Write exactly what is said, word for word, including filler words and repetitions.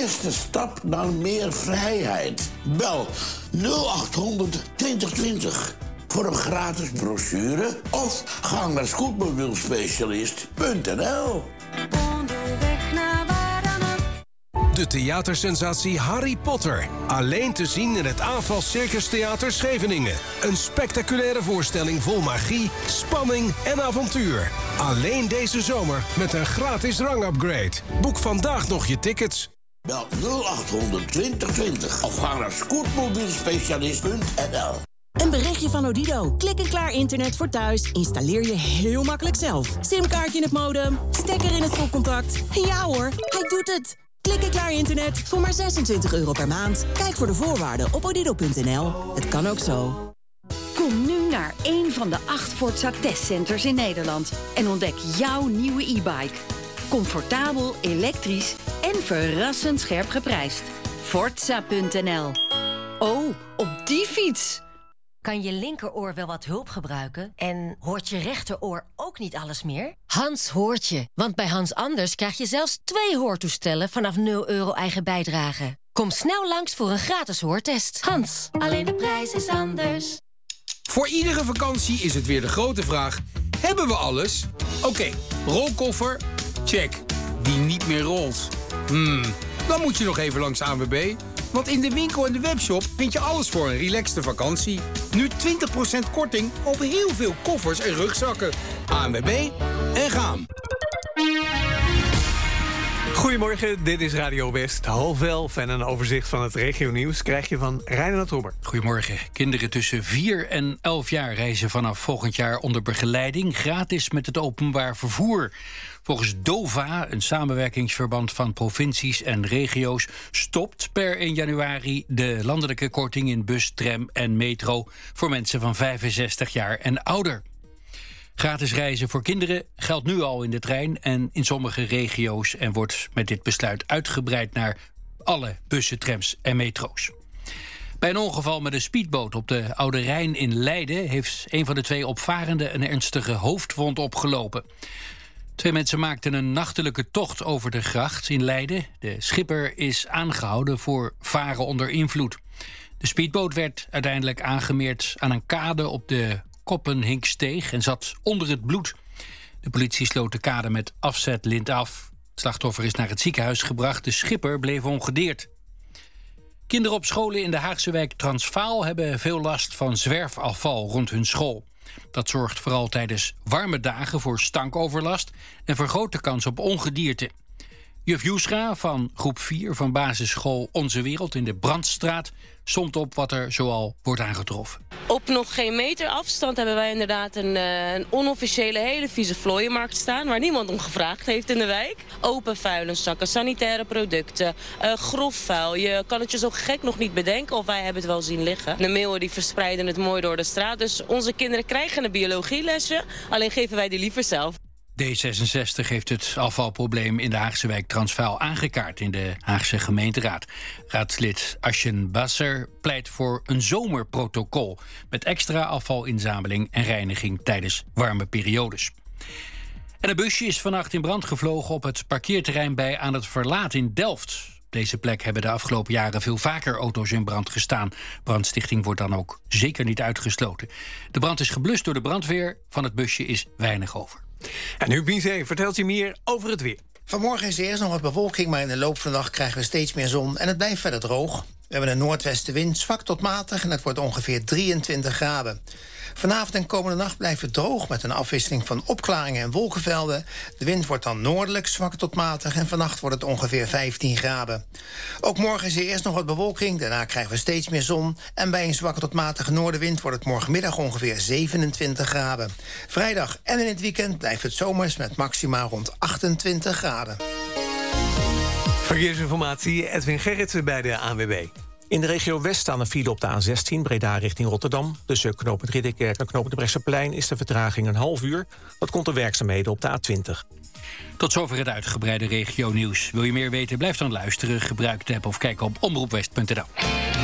eerste stap naar meer vrijheid. Bel nul acht honderd twintig twintig voor een gratis brochure of ga naar scootmobielspecialist punt n l. Onderweg naar waar dan ook. De theatersensatie Harry Potter. Alleen te zien in het Aanval Circus Theater Scheveningen. Een spectaculaire voorstelling vol magie, spanning en avontuur. Alleen deze zomer met een gratis rangupgrade. Boek vandaag nog je tickets. Bel nul acht honderd twintig twintig of ga naar scootmobielspecialist punt n l. Een berichtje van Odido. Klik en klaar internet voor thuis. Installeer je heel makkelijk zelf. Simkaartje in het modem, stekker in het stopcontact. Ja hoor, hij doet het. Klik en klaar internet voor maar zesentwintig euro per maand. Kijk voor de voorwaarden op odido punt n l. Het kan ook zo. Kom nu naar een van de acht Forza testcenters in Nederland en ontdek jouw nieuwe e-bike. Comfortabel, elektrisch en verrassend scherp geprijsd. Forza punt n l. Oh, op die fiets! Kan je linkeroor wel wat hulp gebruiken? En hoort je rechteroor ook niet alles meer? Hans hoort je, want bij Hans Anders krijg je zelfs twee hoortoestellen vanaf nul euro eigen bijdrage. Kom snel langs voor een gratis hoortest. Hans, alleen de prijs is anders. Voor iedere vakantie is het weer de grote vraag: hebben we alles? Oké, okay, rolkoffer, check. Die niet meer rolt. Hmm, dan moet je nog even langs A N W B. Want in de winkel en de webshop vind je alles voor een relaxte vakantie. Nu twintig procent korting op heel veel koffers en rugzakken. A N W B en gaan. Goedemorgen, dit is Radio West. Half elf en een overzicht van het regionieuws krijg je van Reinhard Robber. Goedemorgen. Kinderen tussen vier en elf jaar reizen vanaf volgend jaar onder begeleiding gratis met het openbaar vervoer. Volgens DOVA, een samenwerkingsverband van provincies en regio's, stopt per één januari de landelijke korting in bus, tram en metro voor mensen van vijfenzestig jaar en ouder. Gratis reizen voor kinderen geldt nu al in de trein en in sommige regio's en wordt met dit besluit uitgebreid naar alle bussen, trams en metro's. Bij een ongeval met een speedboot op de Oude Rijn in Leiden heeft een van de twee opvarenden een ernstige hoofdwond opgelopen. Twee mensen maakten een nachtelijke tocht over de gracht in Leiden. De schipper is aangehouden voor varen onder invloed. De speedboot werd uiteindelijk aangemeerd aan een kade op de Koppenhinksteeg en zat onder het bloed. De politie sloot de kade met afzetlint af. Het slachtoffer is naar het ziekenhuis gebracht. De schipper bleef ongedeerd. Kinderen op scholen in de Haagse wijk Transvaal hebben veel last van zwerfafval rond hun school. Dat zorgt vooral tijdens warme dagen voor stankoverlast en vergroot de kans op ongedierte. Juf Joesra van groep vier van basisschool Onze Wereld in de Brandstraat somt op wat er zoal wordt aangetroffen. Op nog geen meter afstand hebben wij inderdaad een, uh, een onofficiële hele vieze vlooienmarkt staan waar niemand om gevraagd heeft in de wijk. Open vuilniszakken, sanitaire producten, uh, grof vuil. Je kan het je zo gek nog niet bedenken of wij hebben het wel zien liggen. De meeuwen die verspreiden het mooi door de straat. Dus onze kinderen krijgen een biologielesje, alleen geven wij die liever zelf. D zesenzestig heeft het afvalprobleem in de Haagse wijk Transvaal aangekaart in de Haagse gemeenteraad. Raadslid Asjen Basser pleit voor een zomerprotocol met extra afvalinzameling en reiniging tijdens warme periodes. En een busje is vannacht in brand gevlogen op het parkeerterrein bij Aan het Verlaat in Delft. Op deze plek hebben de afgelopen jaren veel vaker auto's in brand gestaan. Brandstichting wordt dan ook zeker niet uitgesloten. De brand is geblust door de brandweer. Van het busje is weinig over. En Huub Bizet vertelt je meer over het weer. Vanmorgen is er eerst nog wat bewolking, maar in de loop van de dag krijgen we steeds meer zon en het blijft verder droog. We hebben een noordwestenwind, zwak tot matig en het wordt ongeveer drieëntwintig graden. Vanavond en komende nacht blijft het droog met een afwisseling van opklaringen en wolkenvelden. De wind wordt dan noordelijk, zwak tot matig en vannacht wordt het ongeveer vijftien graden. Ook morgen is er eerst nog wat bewolking, daarna krijgen we steeds meer zon. En bij een zwakke tot matige noordenwind wordt het morgenmiddag ongeveer zevenentwintig graden. Vrijdag en in het weekend blijft het zomers met maxima rond achtentwintig graden. Verkeersinformatie, Edwin Gerritsen bij de A N W B. In de regio West staan een file op de A zestien, Breda richting Rotterdam. Tussen knooppunt Ridderkerk en knooppunt de Brechtseplein is de vertraging een half uur. Dat komt door werkzaamheden op de A twintig. Tot zover het uitgebreide regionieuws. Wil je meer weten? Blijf dan luisteren. Gebruik de app of kijk op omroepwest punt n l.